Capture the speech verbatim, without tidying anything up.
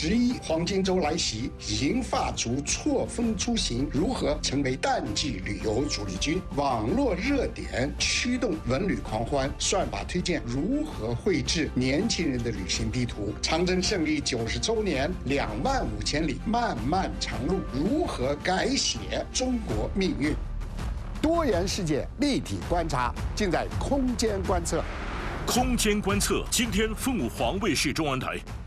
十一黄金周来袭，银发族错峰出行，如何成为淡季旅游主力军？网络热点驱动文旅狂欢，算法推荐如何绘制年轻人的旅行地图？长征胜利九十周年，两万五千里漫漫长路，如何改写中国命运？多元世界立体观察，尽在空间观测。 空间观测，今天凤凰卫视中文台。